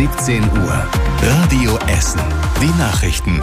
17 Uhr. Radio Essen. Die Nachrichten.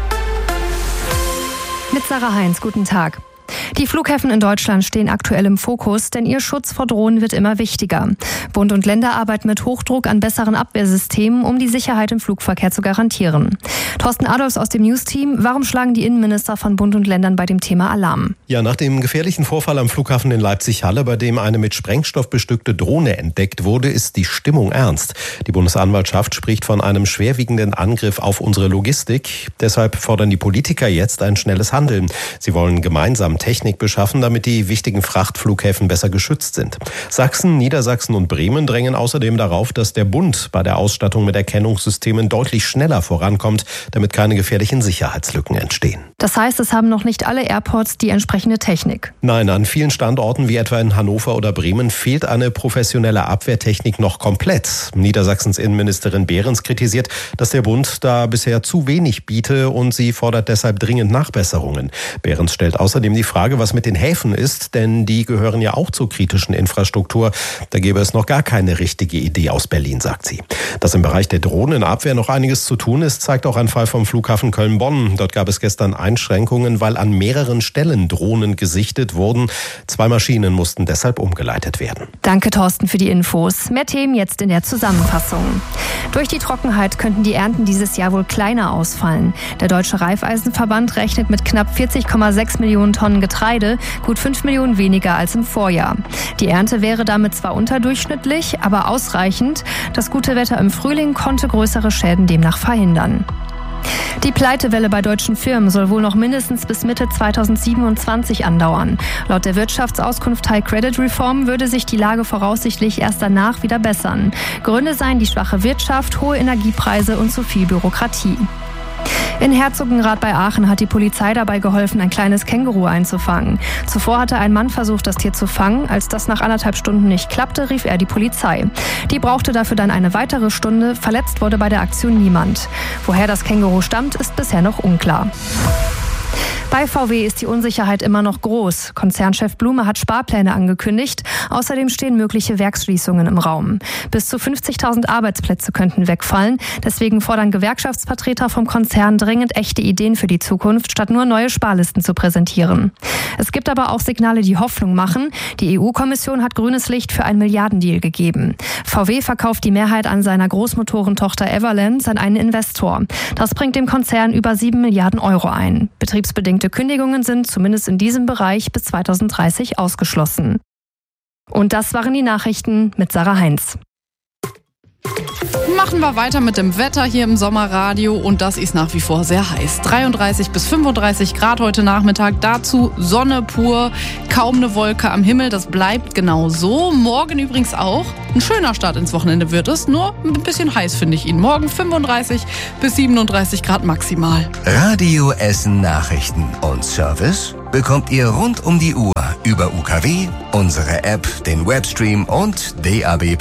Mit Sarah Heinz, guten Tag. Die Flughäfen in Deutschland stehen aktuell im Fokus, denn ihr Schutz vor Drohnen wird immer wichtiger. Bund und Länder arbeiten mit Hochdruck an besseren Abwehrsystemen, um die Sicherheit im Flugverkehr zu garantieren. Thorsten Adolfs aus dem News-Team, warum schlagen die Innenminister von Bund und Ländern bei dem Thema Alarm? Ja, nach dem gefährlichen Vorfall am Flughafen in Leipzig-Halle, bei dem eine mit Sprengstoff bestückte Drohne entdeckt wurde, ist die Stimmung ernst. Die Bundesanwaltschaft spricht von einem schwerwiegenden Angriff auf unsere Logistik. Deshalb fordern die Politiker jetzt ein schnelles Handeln. Sie wollen gemeinsam Technik beschaffen, damit die wichtigen Frachtflughäfen besser geschützt sind. Sachsen, Niedersachsen und Bremen drängen außerdem darauf, dass der Bund bei der Ausstattung mit Erkennungssystemen deutlich schneller vorankommt, damit keine gefährlichen Sicherheitslücken entstehen. Das heißt, es haben noch nicht alle Airports die entsprechende Technik? Nein, an vielen Standorten wie etwa in Hannover oder Bremen fehlt eine professionelle Abwehrtechnik noch komplett. Niedersachsens Innenministerin Behrens kritisiert, dass der Bund da bisher zu wenig biete und sie fordert deshalb dringend Nachbesserungen. Behrens stellt außerdem die Frage, was mit den Häfen ist, denn die gehören ja auch zur kritischen Infrastruktur. Da gäbe es noch gar keine richtige Idee aus Berlin, sagt sie. Dass im Bereich der Drohnenabwehr noch einiges zu tun ist, zeigt auch ein Fall vom Flughafen Köln-Bonn. Dort gab es gestern Einschränkungen, weil an mehreren Stellen Drohnen gesichtet wurden. 2 Maschinen mussten deshalb umgeleitet werden. Danke, Thorsten, für die Infos. Mehr Themen jetzt in der Zusammenfassung. Durch die Trockenheit könnten die Ernten dieses Jahr wohl kleiner ausfallen. Der Deutsche Raiffeisenverband rechnet mit knapp 40,6 Millionen Tonnen Getreide, gut 5 Millionen weniger als im Vorjahr. Die Ernte wäre damit zwar unterdurchschnittlich, aber ausreichend. Das gute Wetter im Frühling konnte größere Schäden demnach verhindern. Die Pleitewelle bei deutschen Firmen soll wohl noch mindestens bis Mitte 2027 andauern. Laut der Wirtschaftsauskunft High Credit Reform würde sich die Lage voraussichtlich erst danach wieder bessern. Gründe seien die schwache Wirtschaft, hohe Energiepreise und zu viel Bürokratie. In Herzogenrath bei Aachen hat die Polizei dabei geholfen, ein kleines Känguru einzufangen. Zuvor hatte ein Mann versucht, das Tier zu fangen. Als das nach 1,5 Stunden nicht klappte, rief er die Polizei. Die brauchte dafür dann eine weitere Stunde. Verletzt wurde bei der Aktion niemand. Woher das Känguru stammt, ist bisher noch unklar. Bei VW ist die Unsicherheit immer noch groß. Konzernchef Blume hat Sparpläne angekündigt. Außerdem stehen mögliche Werksschließungen im Raum. Bis zu 50.000 Arbeitsplätze könnten wegfallen. Deswegen fordern Gewerkschaftsvertreter vom Konzern dringend echte Ideen für die Zukunft, statt nur neue Sparlisten zu präsentieren. Es gibt aber auch Signale, die Hoffnung machen. Die EU-Kommission hat grünes Licht für einen Milliardendeal gegeben. VW verkauft die Mehrheit an seiner Großmotorentochter Everlands an einen Investor. Das bringt dem Konzern über 7 Milliarden Euro ein. Betriebsbedingte Kündigungen sind zumindest in diesem Bereich bis 2030 ausgeschlossen. Und das waren die Nachrichten mit Sarah Heinz. Machen wir weiter mit dem Wetter hier im Sommerradio und das ist nach wie vor sehr heiß. 33 bis 35 Grad heute Nachmittag, dazu Sonne pur, kaum eine Wolke am Himmel, das bleibt genau so. Morgen übrigens auch, ein schöner Start ins Wochenende wird es, nur ein bisschen heiß finde ich ihn. Morgen 35 bis 37 Grad maximal. Radio Essen Nachrichten und Service bekommt ihr rund um die Uhr über UKW, unsere App, den Webstream und DAB+.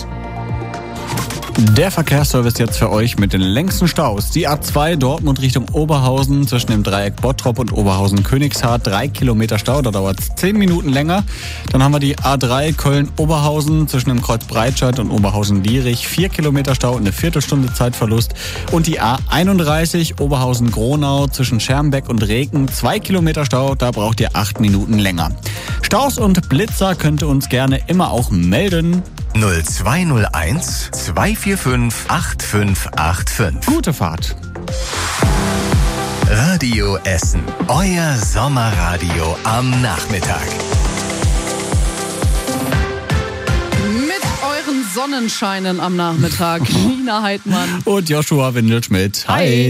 Der Verkehrsservice jetzt für euch mit den längsten Staus. Die A2 Dortmund Richtung Oberhausen zwischen dem Dreieck Bottrop und Oberhausen-Königshardt. 3 Kilometer Stau, da dauert es 10 Minuten länger. Dann haben wir die A3 Köln-Oberhausen zwischen dem Kreuz Breitscheid und Oberhausen-Lierich. 4 Kilometer Stau und eine Viertelstunde Zeitverlust. Und die A31 Oberhausen-Gronau zwischen Schermbeck und Reken. 2 Kilometer Stau, da braucht ihr 8 Minuten länger. Staus und Blitzer könnt ihr uns gerne immer auch melden. 0201 245 8585. Gute Fahrt. Radio Essen, euer Sommerradio am Nachmittag. Mit euren Sonnenscheinen am Nachmittag. Nina Heidmann Und Joshua Windelschmidt. Hi.